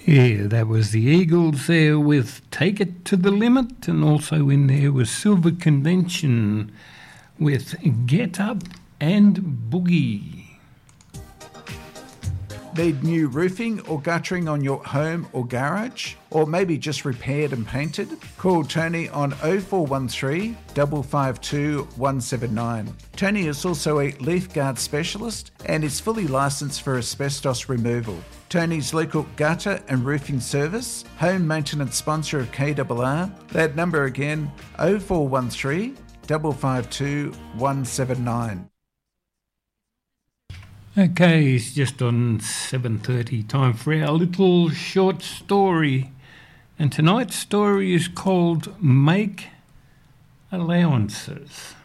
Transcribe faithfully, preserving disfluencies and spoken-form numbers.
Yeah, that was the Eagles there with Take It to the Limit, and also in there was Silver Convention with Get Up and Boogie. Need new roofing or guttering on your home or garage? Or maybe just repaired and painted? Call Tony on oh four one three, five five two, one seven nine. Tony is also a leaf guard specialist and is fully licensed for asbestos removal. Tony's local gutter and roofing service, home maintenance sponsor of K R R. That number again, oh four one three, five five two, one seven nine. Okay, it's just on seven thirty, time for our little short story. And tonight's story is called Make Allowances.